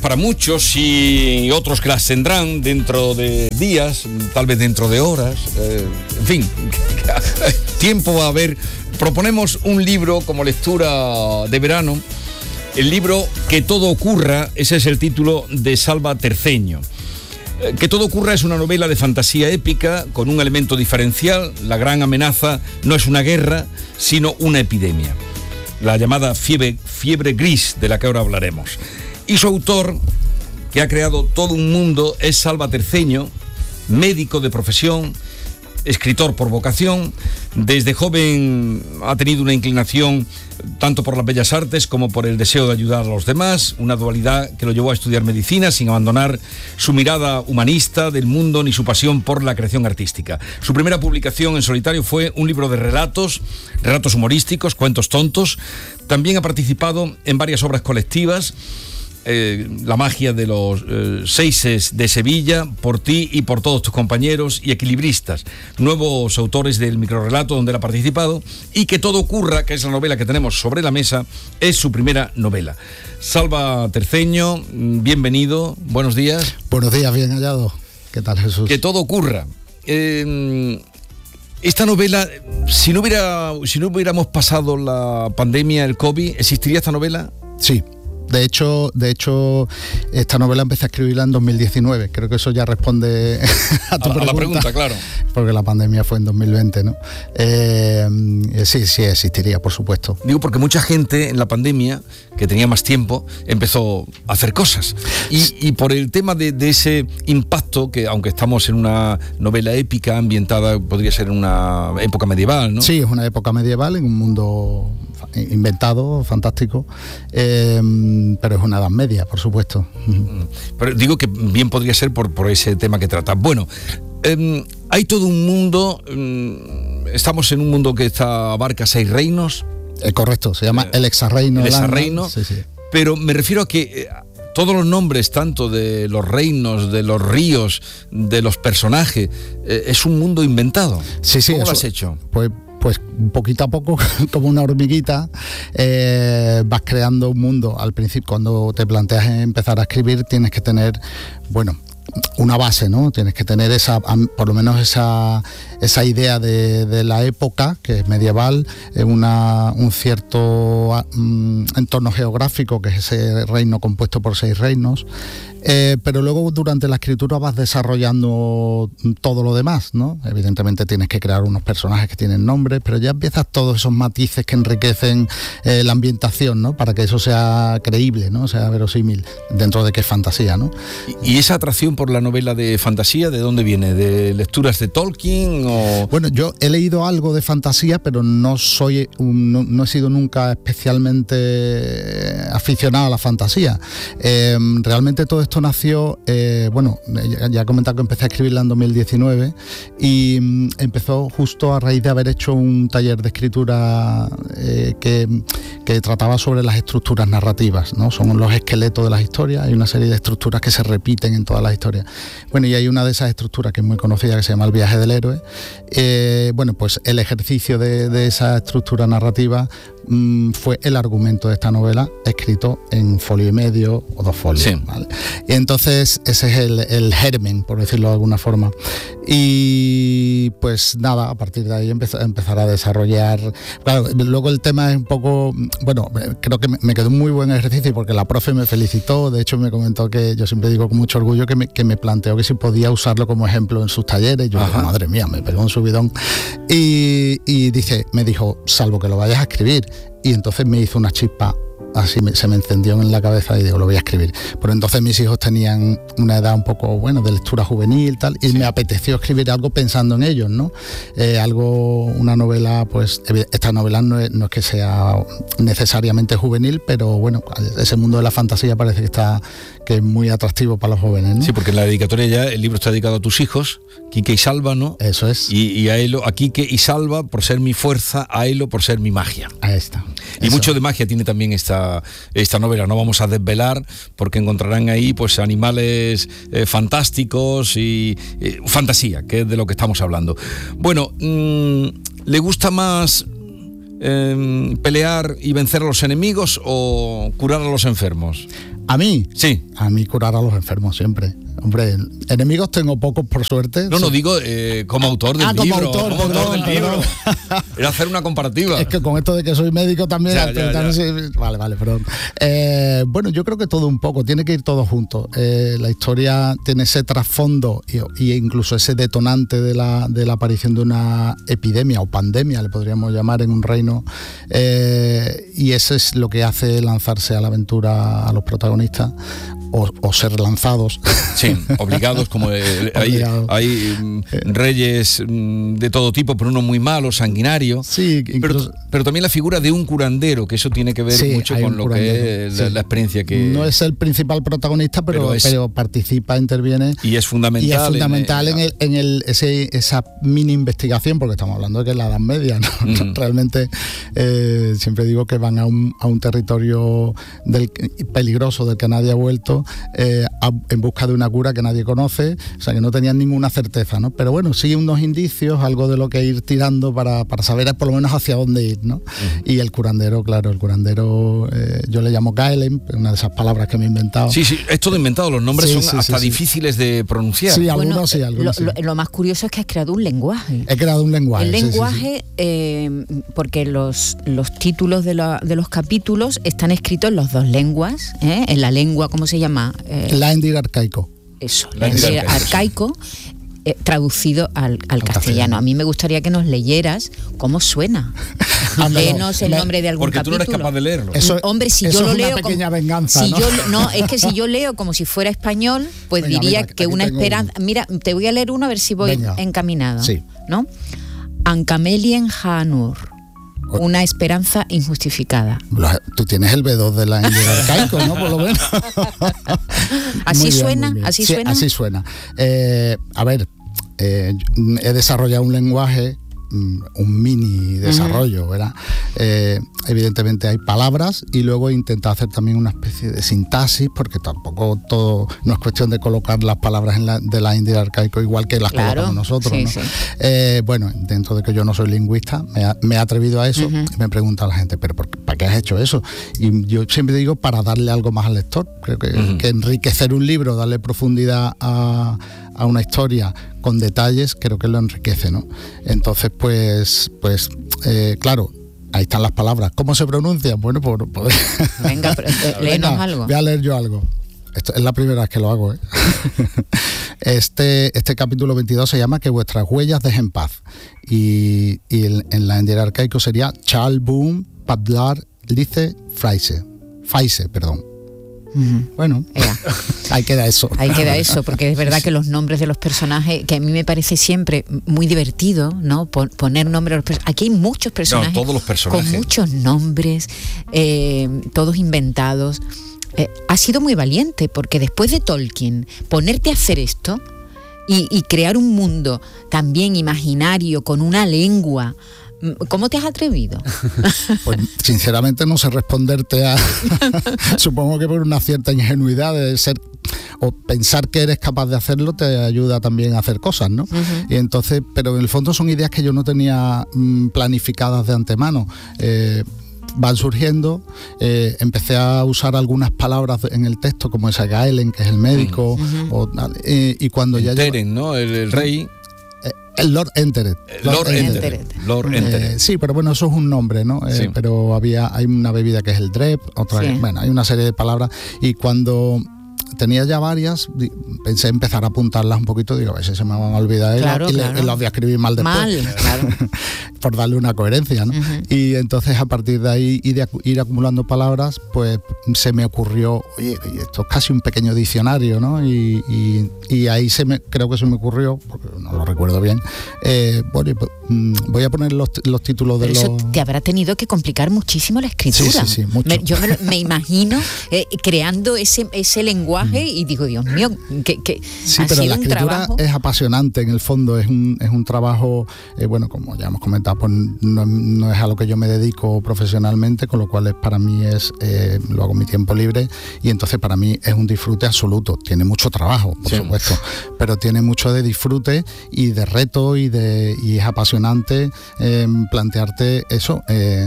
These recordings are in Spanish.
para muchos y otros que las tendrán dentro de días, tal vez dentro de horas, en fin, tiempo va a haber. Proponemos un libro como lectura de verano, el libro Que todo ocurra, ese es el título de Salva Terceño. Que todo ocurra es una novela de fantasía épica con un elemento diferencial. La gran amenaza no es una guerra, sino una epidemia, la llamada fiebre gris, de la que ahora hablaremos. Y su autor, que ha creado todo un mundo, es Salva Terceño, médico de profesión, escritor por vocación. Desde joven ha tenido una inclinación tanto por las bellas artes como por el deseo de ayudar a los demás, una dualidad que lo llevó a estudiar medicina sin abandonar su mirada humanista del mundo ni su pasión por la creación artística. Su primera publicación en solitario fue un libro de relatos humorísticos, cuentos tontos. También ha participado en varias obras colectivas, La magia de los seises de Sevilla, Por ti y por todos tus compañeros y Equilibristas, nuevos autores del microrrelato donde él ha participado. Y Que todo ocurra, que es la novela que tenemos sobre la mesa, es su primera novela. Salva Terceño, bienvenido, buenos días. Buenos días, bien hallado. ¿Qué tal, Jesús? Que todo ocurra. Esta novela, si no hubiéramos pasado la pandemia, el COVID, ¿existiría esta novela? Sí. De hecho, esta novela empecé a escribirla en 2019. Creo que eso ya responde a tu pregunta. La pregunta, claro. Porque la pandemia fue en 2020, ¿no? Sí, existiría, por supuesto. Digo porque mucha gente en la pandemia, que tenía más tiempo, empezó a hacer cosas. Y por el tema de ese impacto, que aunque estamos en una novela épica ambientada, podría ser en una época medieval, ¿no? Sí, es una época medieval en un mundo inventado, fantástico, pero es una edad media, por supuesto. Pero digo que bien podría ser por ese tema que trata. Bueno, hay todo un mundo, estamos en un mundo que abarca 6 reinos. Correcto, se llama el Hexarreino. El Hexarreino, sí. Pero me refiero a que todos los nombres, tanto de los reinos, de los ríos, de los personajes, es un mundo inventado. Sí, ¿Cómo lo has hecho? Pues poquito a poco, como una hormiguita, vas creando un mundo. Al principio, cuando te planteas empezar a escribir, tienes que tener, una base, ¿no? Tienes que tener por lo menos esa idea de la época, que es medieval, un cierto entorno geográfico, que es ese reino compuesto por 6 reinos. Pero luego durante la escritura vas desarrollando todo lo demás, ¿no? Evidentemente tienes que crear unos personajes que tienen nombres, pero ya empiezas todos esos matices que enriquecen la ambientación, ¿no? Para que eso sea creíble, ¿no? Sea verosímil, dentro de que es fantasía, ¿no? ¿Y esa atracción por la novela de fantasía, de dónde viene? ¿De lecturas de Tolkien o...? Bueno, yo he leído algo de fantasía, pero no he sido nunca especialmente aficionado a la fantasía. Realmente todo esto nació, ya he comentado que empecé a escribirla en 2019 y empezó justo a raíz de haber hecho un taller de escritura que trataba sobre las estructuras narrativas, ¿no? Son los esqueletos de las historias, hay una serie de estructuras que se repiten en todas las historias. Bueno, y hay una de esas estructuras que es muy conocida, que se llama El viaje del héroe. Pues el ejercicio de esa estructura narrativa fue el argumento de esta novela, escrito en 1,5 folios o 2 folios. Sí. ¿Vale? Y entonces ese es el germen, por decirlo de alguna forma. Y pues nada, a partir de ahí empezar a desarrollar. Claro, luego el tema es un poco, creo que me quedó un muy buen ejercicio porque la profe me felicitó. De hecho me comentó, que yo siempre digo con mucho orgullo, que me planteó que si podía usarlo como ejemplo en sus talleres. Yo digo, madre mía, me pegó un subidón. Y me dijo, salvo que lo vayas a escribir. Y entonces me hizo una chispa, así se me encendió en la cabeza y digo, lo voy a escribir. Pero entonces mis hijos tenían una edad un poco, de lectura juvenil, tal, y me apeteció escribir algo pensando en ellos, ¿no? Una novela, pues esta novela no es que sea necesariamente juvenil, pero ese mundo de la fantasía parece que es muy atractivo para los jóvenes, ¿no? Sí, porque en la dedicatoria ya el libro está dedicado a tus hijos, Quique y Salva, ¿no? Eso es. Y a Elo, a Quique y Salva por ser mi fuerza, a Elo por ser mi magia. Ahí está. Y mucho de magia tiene también esta novela. No vamos a desvelar porque encontrarán ahí pues animales fantásticos y fantasía, que es de lo que estamos hablando. Bueno, ¿le gusta más pelear y vencer a los enemigos o curar a los enfermos? ¿A mí? Sí. A mí curar a los enfermos siempre. Hombre, enemigos tengo pocos, por suerte. No digo como autor del libro. Como autor del libro. Era hacer una comparativa. Es que con esto de que soy médico también... Ya. Sí, vale, perdón. Bueno, yo creo que todo un poco, tiene que ir todo junto. La historia tiene ese trasfondo y incluso ese detonante de la aparición de una epidemia o pandemia, le podríamos llamar, en un reino. Y eso es lo que hace lanzarse a la aventura a los protagonistas. O ser lanzados. Sí, obligados, como hay reyes de todo tipo, pero uno muy malo, sanguinario. Sí, pero también la figura de un curandero, que eso tiene que ver mucho con lo que es la experiencia que... No es el principal protagonista, pero participa, interviene. Y es fundamental. En esa mini investigación, porque estamos hablando de que es la Edad Media, ¿no? Realmente siempre digo que van a un territorio peligroso del que nadie ha vuelto, en busca de una cura que nadie conoce, o sea que no tenían ninguna certeza, ¿no? Pero bueno, sí unos indicios, algo de lo que ir tirando para saber por lo menos hacia dónde ir, ¿no? Y el curandero, yo le llamo Gaelen, una de esas palabras que me he inventado. Sí, es todo inventado, los nombres son hasta difíciles de pronunciar. Sí, algunos sí. Lo más curioso es que has creado un lenguaje. He creado un lenguaje. El lenguaje, porque los títulos de los capítulos están escritos en las dos lenguas, en la lengua, ¿cómo se llama? Laendir arcaico. Eso, Laendir arcaico, traducido al castellano. A mí me gustaría que nos leyeras cómo suena. Léenos el nombre de algún porque capítulo. Porque tú no eres capaz de leerlo. Hombre, si yo lo leo... Una pequeña venganza, es que si yo leo como si fuera español, pues diría que una esperanza... Mira, te voy a leer uno a ver si voy encaminado. Sí. ¿No? Ancamelien Hanur. Una esperanza injustificada. Tú tienes el B2 de la Laendir arcaico, ¿no? Por lo menos. ¿Así suena? ¿Así suena? A ver, he desarrollado un lenguaje, un mini desarrollo, ¿verdad? Evidentemente hay palabras y luego he intentado hacer también una especie de sintaxis, porque tampoco todo, no es cuestión de colocar las palabras de Laendir arcaico igual que las colocamos nosotros, ¿no? Sí. Bueno, dentro de que yo no soy lingüista, me he atrevido a eso. Y me pregunta la gente, ¿pero para qué has hecho eso? Y yo siempre digo, para darle algo más al lector. Creo que enriquecer un libro, darle profundidad a una historia con detalles, creo que lo enriquece, ¿no? Entonces, pues claro, ahí están las palabras. ¿Cómo se pronuncian? Bueno, por poder... Venga, léenos algo. Voy a leer yo algo. Esto es la primera vez que lo hago, ¿eh? Este capítulo 22 se llama Que vuestras huellas dejen paz. Y en Laendir arcaico sería Chalbum Padlar Lice Faise, perdón. Bueno, ahí queda eso. Ahí queda eso, porque es verdad que los nombres de los personajes, que a mí me parece siempre muy divertido, ¿no? Poner nombre a los personajes. Aquí hay muchos personajes, todos los personajes con muchos nombres, todos inventados. Ha sido muy valiente, porque después de Tolkien, ponerte a hacer esto y crear un mundo también imaginario, con una lengua. ¿Cómo te has atrevido? Pues sinceramente no sé responderte a... Supongo que por una cierta ingenuidad de ser o pensar que eres capaz de hacerlo te ayuda también a hacer cosas, ¿no? Y entonces, pero en el fondo son ideas que yo no tenía planificadas de antemano. Van surgiendo, empecé a usar algunas palabras en el texto, como esa Gaelen, que es el médico, y cuando ya... Teren, ¿no? El rey... El Lord Enteret. Lord Enteret. Sí, pero bueno, eso es un nombre, ¿no? Sí. Pero hay una bebida que es el Drep, otra bueno, hay una serie de palabras, y cuando tenía ya varias, pensé empezar a apuntarlas un poquito, digo, a ver si se me van a olvidar y las voy a escribir mal después. Claro. Por darle una coherencia, ¿no? Y entonces a partir de ahí y de ir acumulando palabras, pues se me ocurrió, oye, esto es casi un pequeño diccionario, ¿no? Y ahí creo que se me ocurrió, porque no lo recuerdo bien, bueno, voy a poner los títulos de eso te habrá tenido que complicar muchísimo la escritura. Sí, mucho. Yo me imagino creando ese lenguaje y digo, Dios mío, que sí, pero la escritura es apasionante, en el fondo es un trabajo, bueno, como ya hemos comentado, pues no es a lo que yo me dedico profesionalmente, con lo cual para mí lo hago en mi tiempo libre, y entonces para mí es un disfrute absoluto. Tiene mucho trabajo, por supuesto, pero tiene mucho de disfrute, de reto y es apasionante plantearte eso,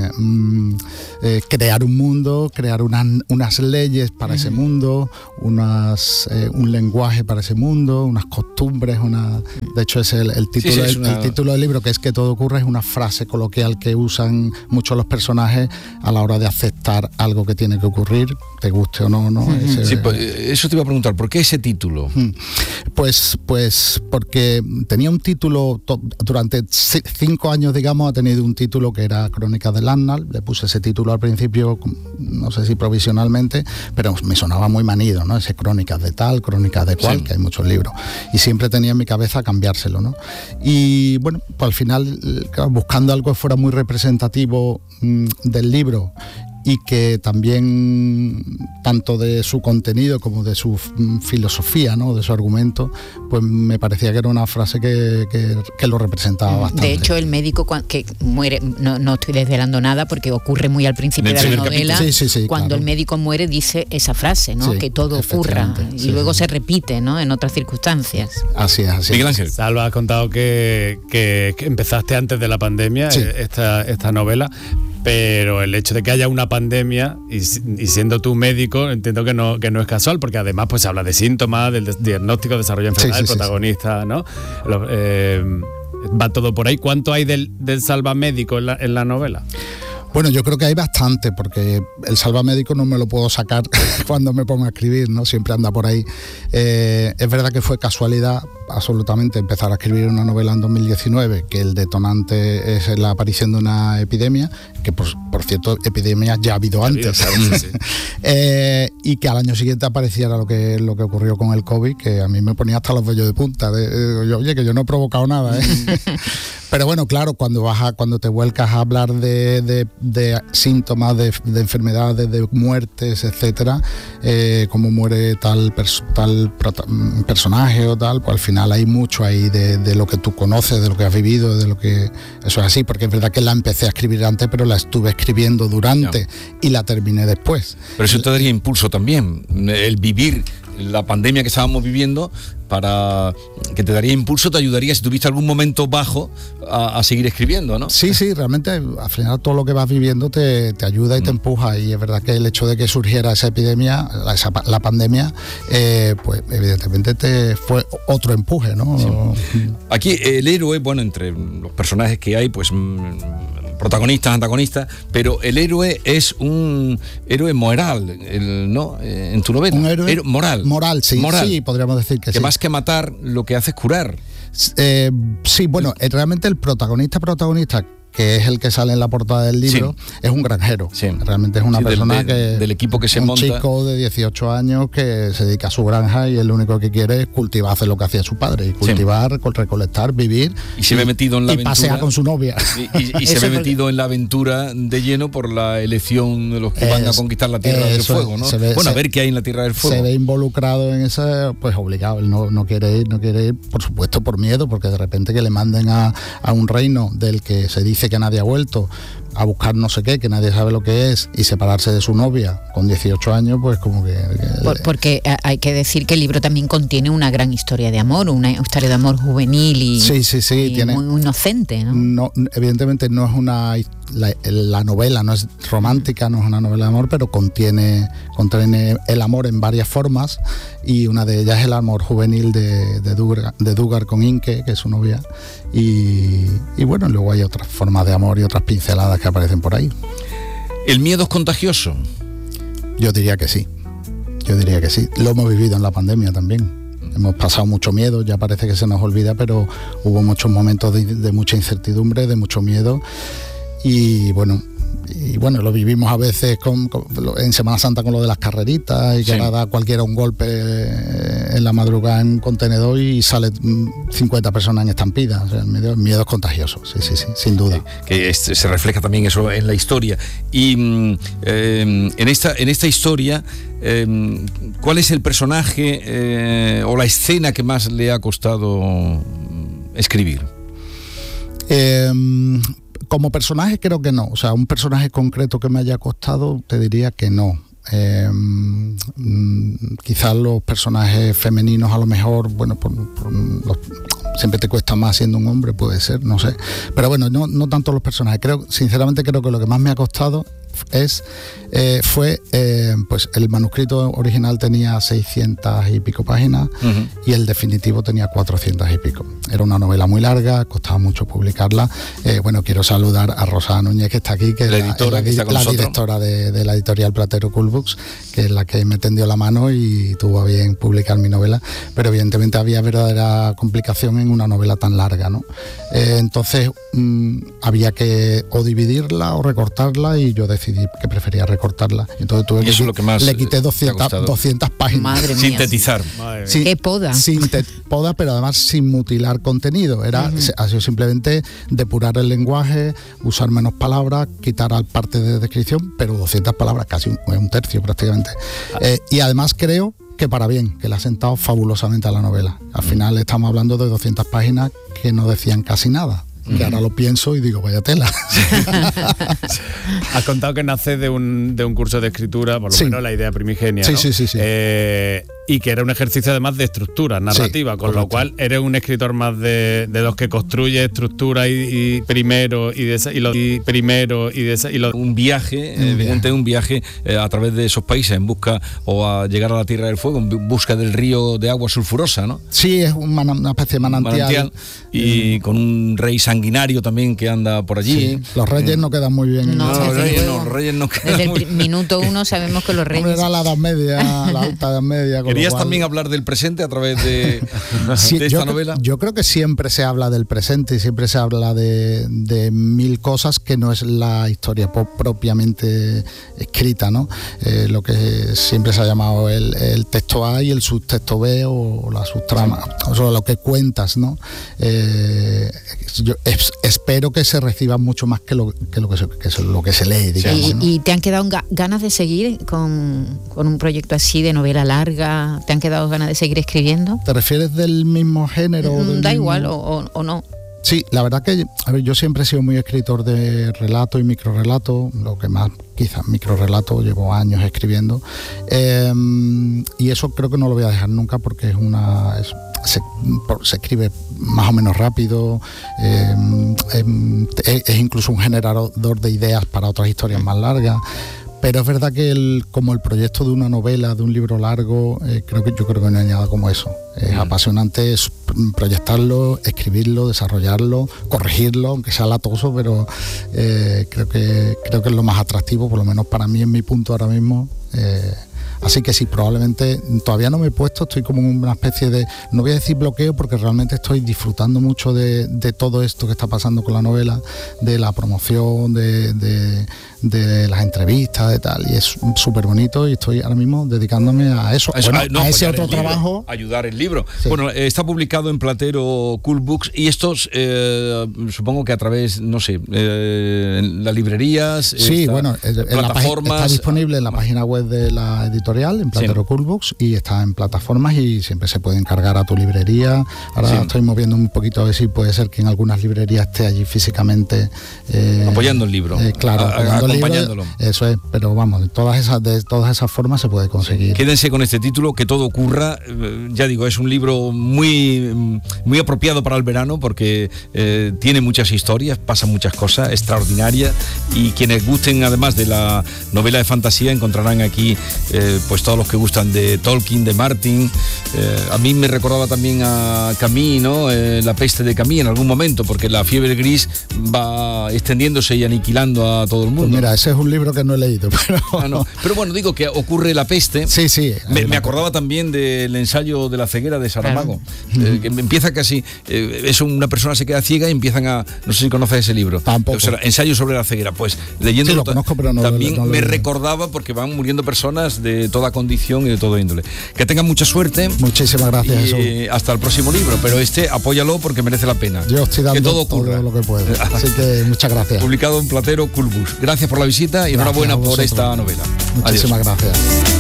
crear un mundo, crear unas leyes para ese mundo, un lenguaje para ese mundo, unas costumbres, de hecho es el título, el título del libro, que es que todo ocurre, es una frase coloquial que usan muchos los personajes a la hora de aceptar algo que tiene que ocurrir, te guste o no. Sí, pues, eso te iba a preguntar, ¿por qué ese título? Pues porque tenía un título, durante 5 años, digamos, ha tenido un título que era Crónicas del Arnal. Le puse ese título al principio, no sé si provisionalmente, pero me sonaba muy manido, ¿no? Ese Crónicas de tal, Crónicas de cual, que hay muchos libros. Y siempre tenía en mi cabeza cambiárselo, ¿no? Y bueno, pues al final, claro, buscando algo que fuera muy representativo del libro, y que también, tanto de su contenido como de su filosofía, ¿no?, de su argumento, pues me parecía que era una frase que lo representaba bastante. De hecho, el médico que muere, no estoy desvelando nada porque ocurre muy al principio de la novela, cuando claro, el médico muere dice esa frase, ¿no?, que todo ocurra, y luego se repite, ¿no?, en otras circunstancias. Así es. Miguel Ángel. Salva, has contado que empezaste antes de la pandemia esta novela, pero el hecho de que haya una pandemia y siendo tú médico, entiendo que no es casual, porque además pues habla de síntomas, del diagnóstico, desarrollo de enfermedad del protagonista, ¿no? Va todo por ahí. ¿Cuánto hay del salvamédico en la novela? Bueno, yo creo que hay bastante, porque el salvamédico no me lo puedo sacar cuando me pongo a escribir, ¿no? Siempre anda por ahí. Es verdad que fue casualidad absolutamente empezar a escribir una novela en 2019, que el detonante es la aparición de una epidemia, que por cierto, epidemias ya ha habido antes. Y que al año siguiente apareciera lo que ocurrió con el COVID, que a mí me ponía hasta los vellos de punta. Oye, que yo no he provocado nada, ¿eh? Pero bueno, claro, cuando te vuelcas a hablar de síntomas, de enfermedades, de muertes, etcétera, cómo muere tal personaje o tal, pues al final hay mucho ahí de lo que tú conoces, de lo que has vivido, de lo que... Eso es así, porque es verdad que la empecé a escribir antes, pero la estuve escribiendo durante y la terminé después. Pero eso te daría impulso también, el vivir la pandemia que estábamos viviendo, para que te daría impulso, te ayudaría si tuviste algún momento bajo a seguir escribiendo, ¿no? Sí, realmente al final todo lo que vas viviendo te ayuda y te empuja, y es verdad que el hecho de que surgiera esa epidemia, la pandemia, pues evidentemente te fue otro empuje, ¿no? Sí. Aquí el héroe, bueno, entre los personajes que hay, pues protagonistas, antagonistas, pero el héroe es un héroe moral, ¿no? En tu novela. Un héroe moral. Sí, podríamos decir que sí. Más que matar, lo que hace es curar. Sí, bueno, realmente el protagonista, que es el que sale en la portada del libro, es un granjero. Sí. Realmente es una persona del equipo que se monta. Un chico de 18 años que se dedica a su granja y lo único que quiere es cultivar, hacer lo que hacía su padre, y cultivar, recolectar, vivir. Y se ve metido en la aventura. Y pasea con su novia. Y se ve metido en la aventura de lleno por la elección de los que van a conquistar la Tierra del Fuego, ¿no? A ver qué hay en la Tierra del Fuego. Se ve involucrado en esa, pues obligado. Él no quiere ir, por supuesto, por miedo, porque de repente que le manden a un reino del que se dice que nadie ha vuelto, a buscar no sé qué, que nadie sabe lo que es, y separarse de su novia con 18 años, pues como que... Porque hay que decir que el libro también contiene una gran historia de amor, una historia de amor juvenil y tiene, muy inocente, ¿no? No, evidentemente no es la novela no es romántica, no es una novela de amor, pero contiene el amor en varias formas, y una de ellas es el amor juvenil de Duggar con Inke, que es su novia, y bueno, luego hay otras formas de amor y otras pinceladas que aparecen por ahí. ¿El miedo es contagioso? Yo diría que sí. Lo hemos vivido en la pandemia también. Hemos pasado mucho miedo, ya parece que se nos olvida, pero hubo muchos momentos de mucha incertidumbre, de mucho miedo. Y bueno, lo vivimos a veces en Semana Santa con lo de las carreritas, y que ahora da cualquiera un golpe en la madrugada en un contenedor y sale 50 personas en estampida. O sea, el miedo es contagioso, sí, sin duda. Que se refleja también eso en la historia. Y en esta historia, ¿cuál es el personaje o la escena que más le ha costado escribir? Como personaje creo que no, o sea, un personaje concreto que me haya costado, te diría que no. quizás los personajes femeninos a lo mejor, bueno, siempre te cuesta más siendo un hombre, puede ser, no sé. Pero bueno, no tanto los personajes. Sinceramente creo que lo que más me ha costado fue pues el manuscrito original tenía 600 y pico páginas, y el definitivo tenía 400 y pico. Era una novela muy larga, costaba mucho publicarla. Bueno, quiero saludar a Rosa Núñez, que está aquí, que es la directora de la editorial Platero Cool Books, que es la que me tendió la mano y tuvo a bien publicar mi novela, pero evidentemente había verdadera complicación en una novela tan larga, ¿no? Entonces había que o dividirla o recortarla, y yo decidí que prefería recortarla. Entonces tuve le quité 200 páginas. Madre mía. Sintetizar. Sí, qué poda. Poda, pero además sin mutilar contenido. Ha sido simplemente depurar el lenguaje, usar menos palabras, quitar parte de descripción, pero 200 palabras, casi un tercio prácticamente. Y además creo que para bien, que le ha sentado fabulosamente a la novela. Al final estamos hablando de 200 páginas que no decían casi nada. Que ahora lo pienso y digo, vaya tela. Has contado que nace de un curso de escritura, por lo menos la idea primigenia, ¿no? Sí. Y que era un ejercicio además de estructura narrativa, con lo cual eres un escritor más de los que construye estructura y primero un viaje, evidente, un viaje a través de esos países en busca, o a llegar a la Tierra del Fuego en busca del río de agua sulfurosa, ¿no? Sí, es una especie de manantial. Y con un rey sanguinario también que anda por allí. Sí, los reyes no quedan muy bien. Los reyes no quedan desde muy el minuto 1 sabemos que los reyes... Era la Edad Media, la alta Edad Media. ¿Querías también hablar del presente a través de esta novela? Yo creo que siempre se habla del presente y siempre se habla de mil cosas, que no es la historia propiamente escrita, ¿no? Lo que siempre se ha llamado el texto A y el subtexto B, o la subtrama, o sea, lo que cuentas, ¿no? Yo espero que se reciba mucho más que lo que se lee, digamos, ¿no? ¿Y te han quedado ganas de seguir con un proyecto así de novela larga? ¿Te han quedado ganas de seguir escribiendo? ¿Te refieres del mismo género? Igual o no. Sí, la verdad que yo siempre he sido muy escritor de relato y microrelato, lo que más quizás microrelato, llevo años escribiendo, y eso creo que no lo voy a dejar nunca, porque se escribe más o menos rápido, es incluso un generador de ideas para otras historias más largas. Pero es verdad que como el proyecto de una novela, de un libro largo, yo creo que no hay nada como eso. Es apasionante proyectarlo, escribirlo, desarrollarlo, corregirlo, aunque sea latoso, pero creo que es lo más atractivo, por lo menos para mí, en mi punto ahora mismo. Así que sí, probablemente todavía no me he puesto, estoy como en una especie de, no voy a decir bloqueo, porque realmente estoy disfrutando mucho de todo esto que está pasando con la novela, de la promoción, de las entrevistas, de tal, y es súper bonito, y estoy ahora mismo dedicándome a eso, a ese otro trabajo. Ayudar el libro. Sí. Bueno, está publicado en Platero Cool Books, y estos supongo que a través, no sé, en las librerías, sí, bueno, plataformas. Está disponible en la página web de la editorial, en Platero Cool Books, y está en plataformas, y siempre se puede encargar a tu librería. Ahora estoy moviendo un poquito a ver si puede ser que en algunas librerías esté allí físicamente apoyando el libro. Claro, acompañándolo. Eso es, pero vamos, de todas esas formas se puede conseguir. Quédense con este título, Que todo ocurra. Ya digo, es un libro muy apropiado para el verano, porque tiene muchas historias, pasan muchas cosas extraordinarias, y quienes gusten además de la novela de fantasía encontrarán aquí pues todos los que gustan de Tolkien, de Martin. A mí me recordaba también a Camus, ¿no? La peste de Camus en algún momento, porque la fiebre gris va extendiéndose y aniquilando a todo el mundo. Pues mira, ese es un libro que no he leído, pero... Pero bueno, digo que ocurre la peste. Sí. Me acordaba también del ensayo de la ceguera de Saramago, que empieza casi, una persona se queda ciega y empiezan a... No sé si conoces ese libro. Tampoco. O sea, ensayo sobre la ceguera. Pues leyéndolo, sí, lo conozco, pero no también no me recordaba, porque van muriendo personas de toda condición y de todo índole. Que tengan mucha suerte. Muchísimas gracias, Jesús. Hasta el próximo libro, pero apóyalo porque merece la pena. Yo estoy dando que todo ocurra. todo lo que puedo. Así que muchas gracias. Publicado en Platero Cool Books. Gracias por la visita y enhorabuena por esta novela. Muchísimas gracias.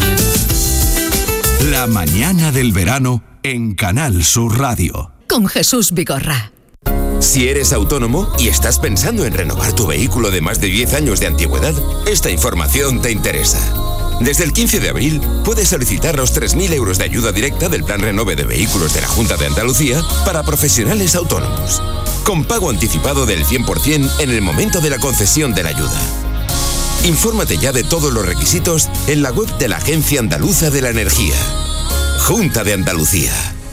La mañana del verano en Canal Sur Radio. Con Jesús Vigorra. Si eres autónomo y estás pensando en renovar tu vehículo de más de 10 años de antigüedad, esta información te interesa. Desde el 15 de abril puedes solicitar los 3.000 euros de ayuda directa del Plan Renove de Vehículos de la Junta de Andalucía para profesionales autónomos, con pago anticipado del 100% en el momento de la concesión de la ayuda. Infórmate ya de todos los requisitos en la web de la Agencia Andaluza de la Energía. Junta de Andalucía.